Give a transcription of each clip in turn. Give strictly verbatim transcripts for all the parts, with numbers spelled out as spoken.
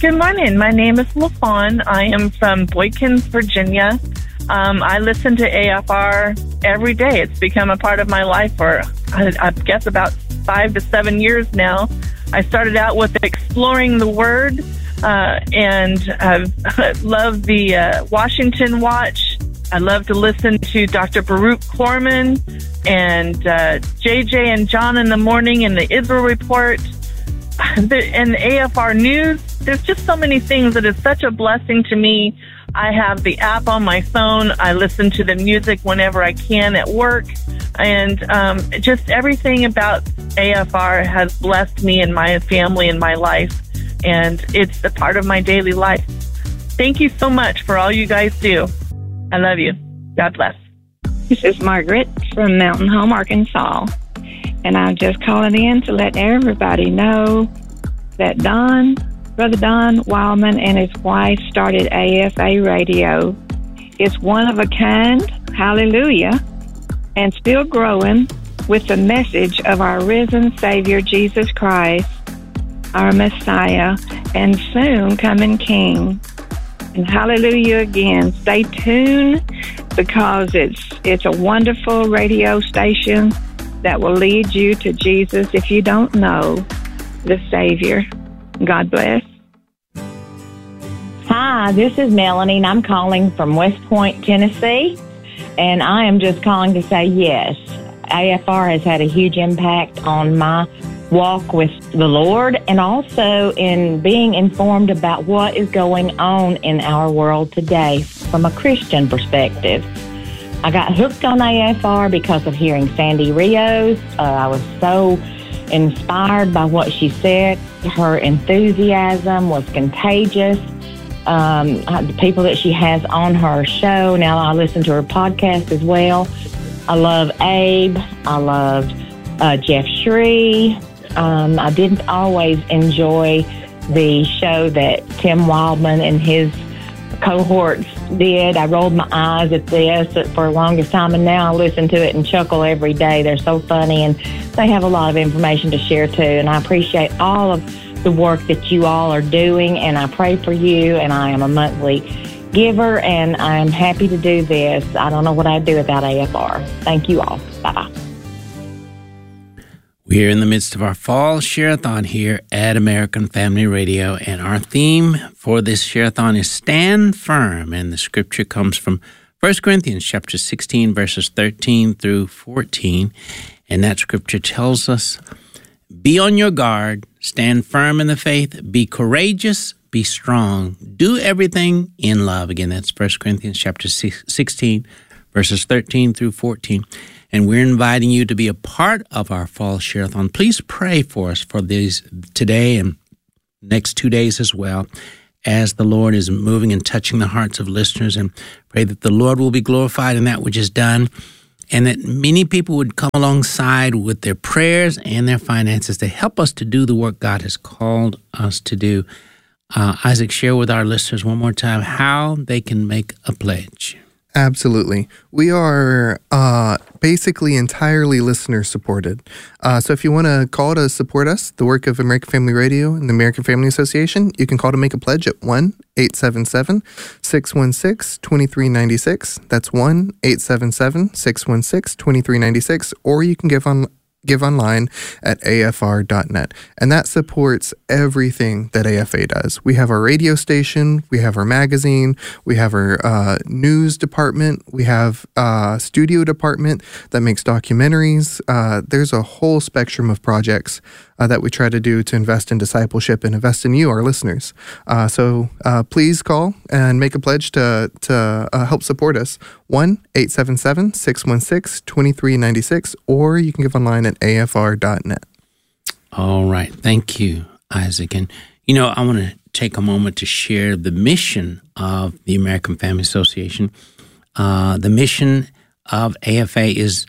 Good morning. My name is LaFawn. I am from Boykins, Virginia. Um, I listen to A F R every day. It's become a part of my life for, I, I guess, about five to seven years now. I started out with exploring the Word, uh, and I love the uh, Washington Watch. I love to listen to Doctor Baruch Corman and uh, J J and John in the morning and the Israel Report and the A F R News. There's just so many things that is such a blessing to me. I have the app on my phone. I listen to the music whenever I can at work. And um, just everything about A F R has blessed me and my family and my life. And it's a part of my daily life. Thank you so much for all you guys do. I love you. God bless. This is Margaret from Mountain Home, Arkansas. And I'm just calling in to let everybody know that Don, Brother Don Wildman and his wife started A F A Radio. It's one of a kind, hallelujah, and still growing with the message of our risen Savior, Jesus Christ, our Messiah, and soon coming King. And hallelujah again. Stay tuned because it's it's a wonderful radio station that will lead you to Jesus if you don't know the Savior. God bless. Hi, this is Melanie, and I'm calling from West Point, Tennessee. And I am just calling to say yes, A F R has had a huge impact on my walk with the Lord and also in being informed about what is going on in our world today from a Christian perspective. I got hooked on A F R because of hearing Sandy Rios. Uh, I was so inspired by what she said. Her enthusiasm was contagious. Um, the people that she has on her show, now I listen to her podcast as well. I love Abe. I loved uh, Jeff Shree. Um, I didn't always enjoy the show that Tim Wildman and his cohorts did. I rolled my eyes at this for the longest time, and now I listen to it and chuckle every day. They're so funny, and they have a lot of information to share too, and I appreciate all of the work that you all are doing, and I pray for you, and I am a monthly giver, and I'm happy to do this. I don't know what I'd do without A F R. Thank you all. Bye-bye. We're in the midst of our fall share-a-thon here at American Family Radio, and our theme for this share-a-thon is Stand Firm, and the scripture comes from First Corinthians chapter sixteen, verses thirteen through fourteen, and that scripture tells us, be on your guard, stand firm in the faith, be courageous, be strong, do everything in love. Again, that's First Corinthians chapter sixteen, verses thirteen through fourteen. And we're inviting you to be a part of our fall share-a-thon. Please pray for us for these today and next two days as well, as the Lord is moving and touching the hearts of listeners, and pray that the Lord will be glorified in that which is done, and that many people would come alongside with their prayers and their finances to help us to do the work God has called us to do. Uh, Isaac, share with our listeners one more time how they can make a pledge. Absolutely. We are uh, basically entirely listener supported. Uh, so if you want to call to support us, the work of American Family Radio and the American Family Association, you can call to make a pledge at one eight seven seven, six one six, two three nine six. That's one eight seven seven, six one six, two three nine six. Or you can give on give online at A F R dot net. And that supports everything that A F A does. We have our radio station, we have our magazine, we have our uh, news department, we have a studio department that makes documentaries. Uh, there's a whole spectrum of projects uh, that we try to do to invest in discipleship and invest in you, our listeners. Uh, so uh, please call and make a pledge to, to uh, help support us. one eight seven seven, six one six, two three nine six, or you can give online at A F R dot net. All right. Thank you, Isaac. And, you know, I want to take a moment to share the mission of the American Family Association. Uh, the mission of A F A is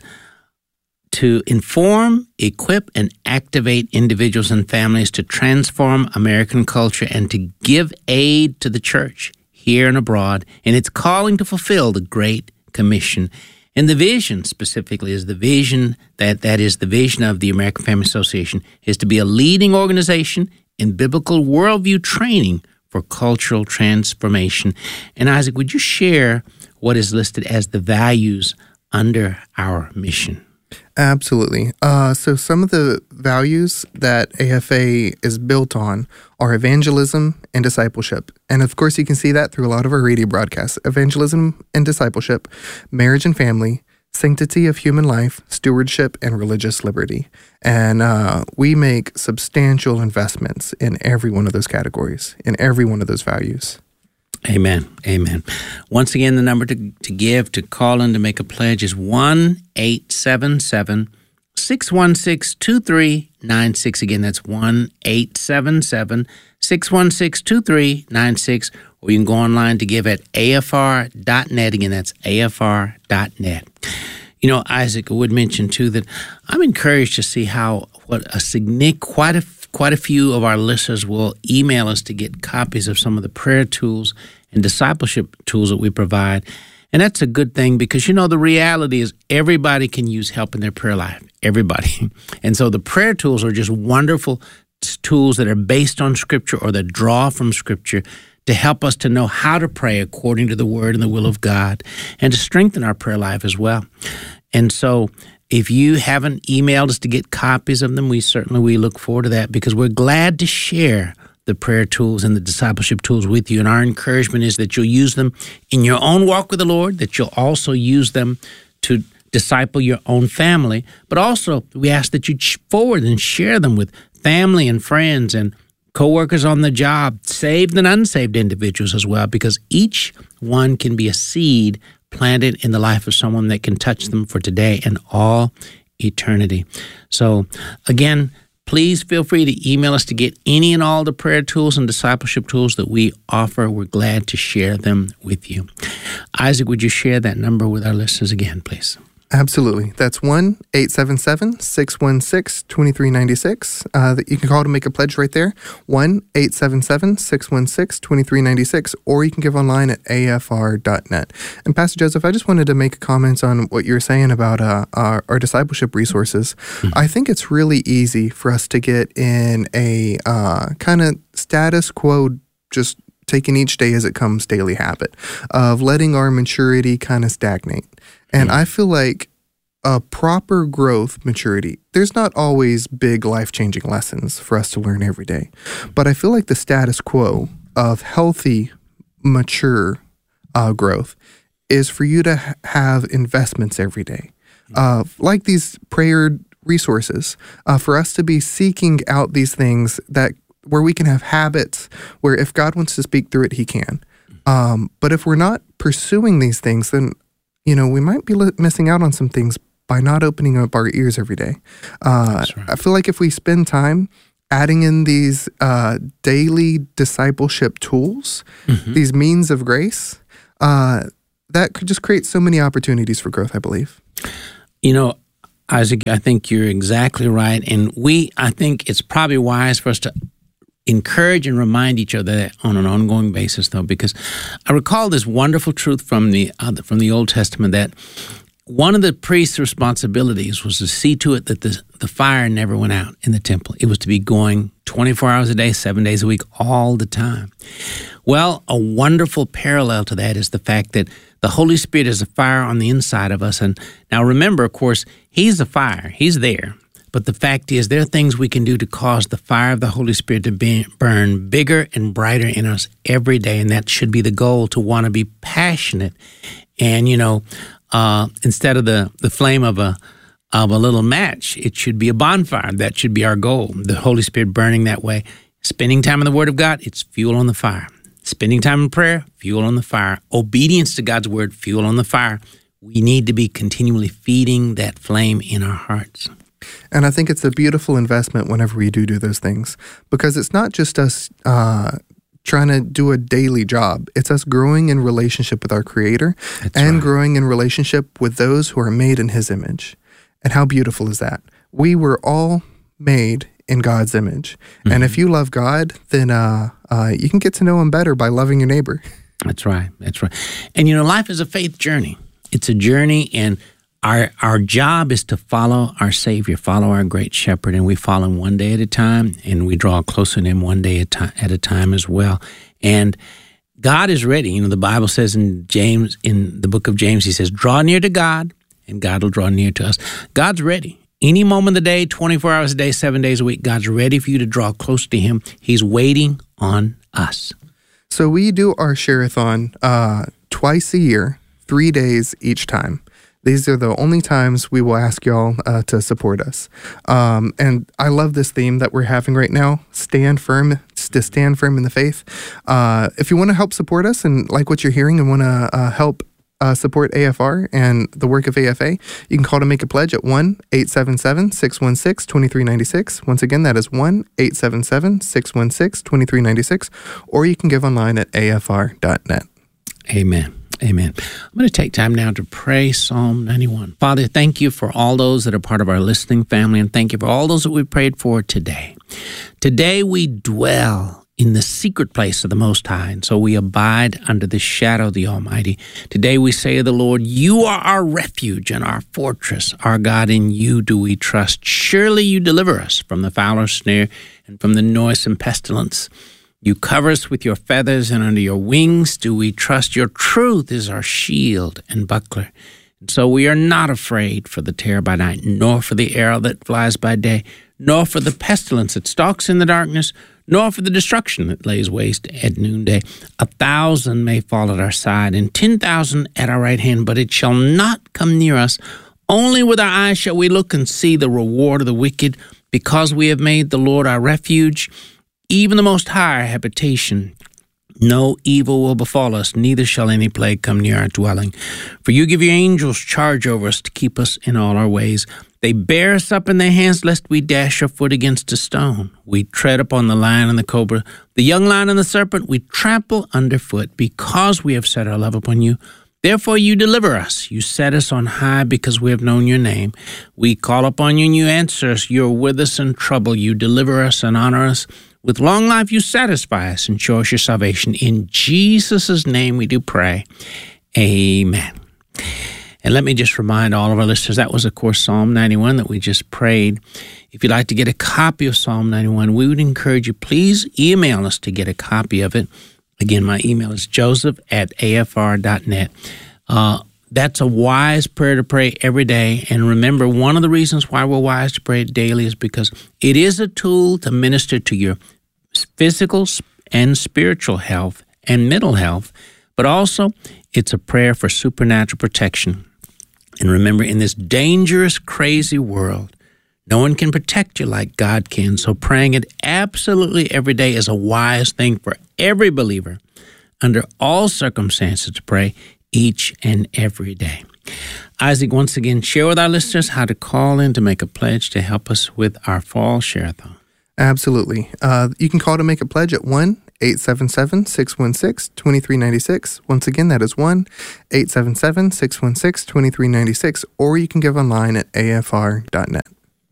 to inform, equip, and activate individuals and families to transform American culture and to give aid to the church here and abroad in its calling to fulfill the Great Commission. And the vision specifically is the vision that that is the vision of the American Family Association is to be a leading organization in biblical worldview training for cultural transformation. And Isaac, would you share what is listed as the values under our mission? Absolutely. Uh, so some of the values that A F A is built on are evangelism and discipleship. And of course, you can see that through a lot of our radio broadcasts. Evangelism and discipleship, marriage and family, sanctity of human life, stewardship, and religious liberty. And uh, we make substantial investments in every one of those categories, in every one of those values. Amen. Amen. Once again, the number to, to give, to call in, to make a pledge is one eight seven seven, six one six, two three nine six. Again, that's one eight seven seven, six one six, two three nine six. Or you can go online to give at A F R dot net. Again, that's A F R dot net. You know, Isaac, I would mention, too, that I'm encouraged to see how what a significant, quite a Quite a few of our listeners will email us to get copies of some of the prayer tools and discipleship tools that we provide. And that's a good thing because, you know, the reality is everybody can use help in their prayer life. Everybody. And so the prayer tools are just wonderful tools that are based on Scripture or that draw from Scripture to help us to know how to pray according to the Word and the will of God and to strengthen our prayer life as well. And so if you haven't emailed us to get copies of them, we certainly we look forward to that because we're glad to share the prayer tools and the discipleship tools with you. And our encouragement is that you'll use them in your own walk with the Lord, that you'll also use them to disciple your own family. But also, we ask that you forward and share them with family and friends and coworkers on the job, saved and unsaved individuals as well, because each one can be a seed planted in the life of someone that can touch them for today and all eternity. So again, please feel free to email us to get any and all the prayer tools and discipleship tools that we offer. We're glad to share them with you. Isaac, would you share that number with our listeners again, please? Absolutely. That's one eight seven seven, six one six, two three nine six. Uh, you can call to make a pledge right there, one eight seven seven, six one six, two three nine six, or you can give online at A F R dot net. And Pastor Joseph, I just wanted to make a comment on what you were saying about uh, our, our discipleship resources. Mm-hmm. I think it's really easy for us to get in a uh, kind of status quo, just taking each day as it comes daily habit of letting our maturity kind of stagnate. And I feel like a proper growth maturity, there's not always big life-changing lessons for us to learn every day. But I feel like the status quo of healthy, mature uh, growth is for you to ha- have investments every day. Uh, like these prayer resources, uh, for us to be seeking out these things that where we can have habits where if God wants to speak through it, he can. Um, but if we're not pursuing these things, then you know, we might be li- missing out on some things by not opening up our ears every day. Uh, That's right. I feel like if we spend time adding in these uh, daily discipleship tools, mm-hmm. these means of grace, uh, that could just create so many opportunities for growth, I believe. You know, Isaac, I think you're exactly right. And we, I think it's probably wise for us to encourage and remind each other on an ongoing basis, though, because I recall this wonderful truth from the uh, from the Old Testament that one of the priest's responsibilities was to see to it that the, the fire never went out in the temple. It was to be going twenty-four hours a day, seven days a week, all the time. Well, a wonderful parallel to that is the fact that the Holy Spirit is a fire on the inside of us. And now remember, of course, he's the fire. He's there. But the fact is, there are things we can do to cause the fire of the Holy Spirit to be, burn bigger and brighter in us every day. And that should be the goal, to want to be passionate. And, you know, uh, instead of the, the flame of a of a little match, it should be a bonfire. That should be our goal. The Holy Spirit burning that way. Spending time in the Word of God, it's fuel on the fire. Spending time in prayer, fuel on the fire. Obedience to God's Word, fuel on the fire. We need to be continually feeding that flame in our hearts. And I think it's a beautiful investment whenever we do do those things, because it's not just us uh, trying to do a daily job. It's us growing in relationship with our Creator. That's and right. growing in relationship with those who are made in His image. And how beautiful is that? We were all made in God's image. Mm-hmm. And if you love God, then uh, uh, you can get to know Him better by loving your neighbor. That's right. That's right. And, you know, life is a faith journey. It's a journey, and Our our job is to follow our Savior, follow our great shepherd, and we follow him one day at a time, and we draw closer to him one day at, ti- at a time as well. And God is ready. You know, the Bible says in James, in the book of James, he says, draw near to God, and God will draw near to us. God's ready. Any moment of the day, twenty-four hours a day, seven days a week, God's ready for you to draw close to him. He's waiting on us. So we do our share-a-thon uh, twice a year, three days each time. These are the only times we will ask y'all uh, to support us. Um, and I love this theme that we're having right now, stand firm, to stand firm in the faith. Uh, if you want to help support us and like what you're hearing and want to uh, help uh, support A F R and the work of A F A, you can call to make a pledge at one eight seven seven, six one six, two three nine six. Once again, that is one eight seven seven, six one six, two three nine six, or you can give online at A F R dot net. Amen. Amen. I'm going to take time now to pray Psalm ninety-one. Father, thank you for all those that are part of our listening family, and thank you for all those that we prayed for today. Today we dwell in the secret place of the Most High, and so we abide under the shadow of the Almighty. Today we say to the Lord, you are our refuge and our fortress. Our God, in you do we trust. Surely you deliver us from the fowler's snare and from the noisome pestilence. You cover us with your feathers, and under your wings do we trust. Your truth is our shield and buckler. And so we are not afraid for the terror by night, nor for the arrow that flies by day, nor for the pestilence that stalks in the darkness, nor for the destruction that lays waste at noonday. A thousand may fall at our side, and ten thousand at our right hand, but it shall not come near us. Only with our eyes shall we look and see the reward of the wicked, because we have made the Lord our refuge, even the Most High our habitation. No evil will befall us, neither shall any plague come near our dwelling. For you give your angels charge over us to keep us in all our ways. They bear us up in their hands, lest we dash our foot against a stone. We tread upon the lion and the cobra, the young lion and the serpent we trample underfoot, because we have set our love upon you. Therefore you deliver us. You set us on high because we have known your name. We call upon you and you answer us. You are with us in trouble. You deliver us and honor us. With long life you satisfy us and show us your salvation. In Jesus' name we do pray. Amen. And let me just remind all of our listeners, that was, of course, Psalm ninety-one that we just prayed. If you'd like to get a copy of Psalm ninety-one, we would encourage you, please email us to get a copy of it. Again, my email is joseph at A F R dot net. Uh, that's a wise prayer to pray every day. And remember, one of the reasons why we're wise to pray it daily is because it is a tool to minister to your physical and spiritual health and mental health, but also it's a prayer for supernatural protection. And remember, in this dangerous, crazy world, no one can protect you like God can. So praying it absolutely every day is a wise thing for every believer under all circumstances to pray each and every day. Isaac, once again, share with our listeners how to call in to make a pledge to help us with our fall share-a-thon. Absolutely. Uh, you can call to make a pledge at one eight seven seven, six one six, two three nine six. Once again, that is one eight seven seven, six one six, two three nine six, or you can give online at A F R dot net.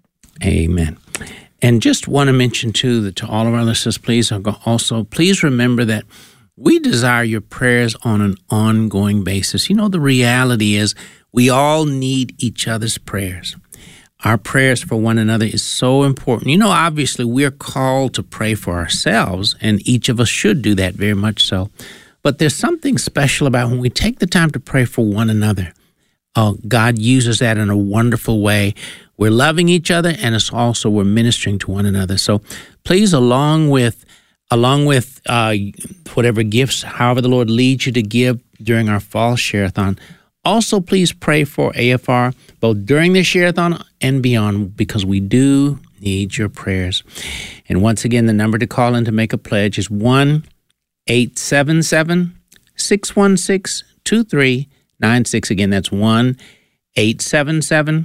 Amen. And just want to mention, too, that to all of our listeners, please also, please remember that we desire your prayers on an ongoing basis. You know, the reality is we all need each other's prayers. Our prayers for one another is so important. You know, obviously, we're called to pray for ourselves, and each of us should do that very much so. But there's something special about when we take the time to pray for one another. Oh, God uses that in a wonderful way. We're loving each other, and it's also we're ministering to one another. So please, along with along with uh, whatever gifts, however the Lord leads you to give during our fall share-a-thon, also please pray for A F R, both during the share-a-thon and beyond, because we do need your prayers. And once again, the number to call in to make a pledge is one eight seven seven, six one six, two three nine six. Again, that's one eight seven seven,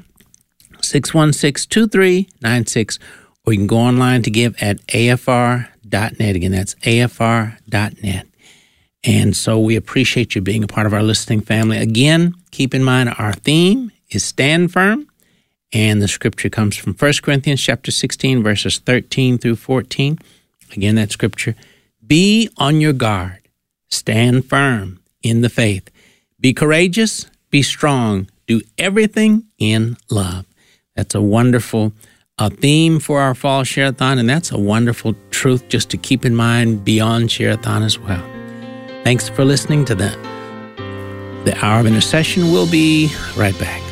six one six, two three nine six. Or you can go online to give at A F R dot net. Again, that's A F R dot net. And so we appreciate you being a part of our listening family. Again, keep in mind our theme is Stand Firm, and the scripture comes from First Corinthians chapter sixteen, verses thirteen through fourteen. Again, that scripture, be on your guard, stand firm in the faith. Be courageous, be strong, Do everything in love. That's a wonderful uh, theme for our fall Share-a-thon, and that's a wonderful truth just to keep in mind beyond Share-a-thon as well. Thanks for listening to the, the Hour of Intercession. We'll be right back.